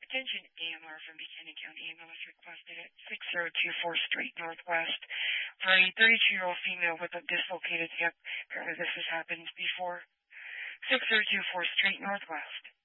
Attention AMR from Buchanan County. Ambulance requested at 6024 Street Northwest for a 32-year-old female with a dislocated hip. Apparently this has happened before. 6024 Street Northwest.